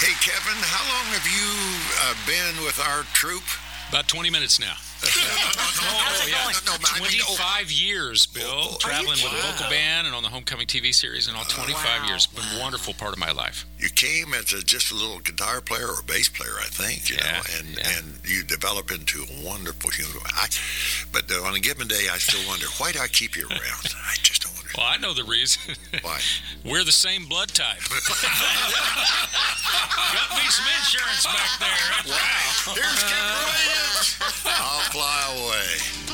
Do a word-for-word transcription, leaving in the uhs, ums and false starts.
Hey, Kevin, how long have you uh, been with our troop? About twenty minutes now. Oh, yeah. No, no, I mean, oh, twenty-five years, Bill, Oh, oh, traveling with a kidding? vocal band and on the Homecoming T V series and all twenty-five wow, years. Been a wonderful part of my life. you came as a, just a little guitar player or bass player, I think, you Yeah, know, and, yeah. and you develop into a wonderful human. I, but uh, on a given day, I still wonder, why do I keep you around? I just don't understand. Well, I know the reason. Why? We're the same blood type. Got me some insurance back there. Wow. Here's Kevin Williams. I'll fly away.